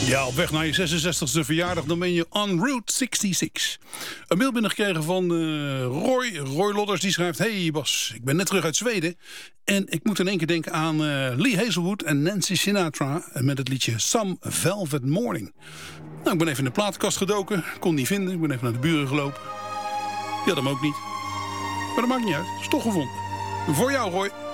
Ja, op weg naar je 66e verjaardag, dan ben je on Route 66. Een mail binnengekregen van Roy. Roy Lodders, die schrijft... Hey Bas, ik ben net terug uit Zweden. En ik moet in één keer denken aan Lee Hazelwood en Nancy Sinatra... met het liedje Some Velvet Morning. Nou, ik ben even in de platenkast gedoken. Kon niet vinden. Ik ben even naar de buren gelopen. Die had hem ook niet. Maar dat maakt niet uit. Is toch gevonden. Voor jou, Roy.